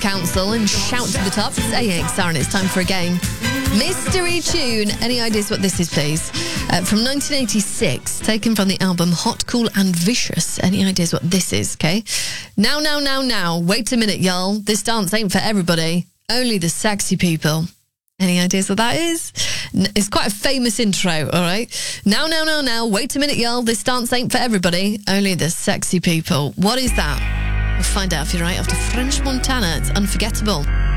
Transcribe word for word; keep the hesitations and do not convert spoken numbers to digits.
Council and Shout to the Top. It's A X R and it's time for a game. Mystery tune. Any ideas what this is, please? Uh, from nineteen eighty-six, taken from the album Hot, Cool and Vicious. Any ideas what this is, okay? Now, now, now, now. Wait a minute, y'all. This dance ain't for everybody. Only the sexy people. Any ideas what that is? It's quite a famous intro, all right? Now, now, now, now. Wait a minute, y'all. This dance ain't for everybody. Only the sexy people. What is that? We'll find out if you're right after French Montana. It's Unforgettable.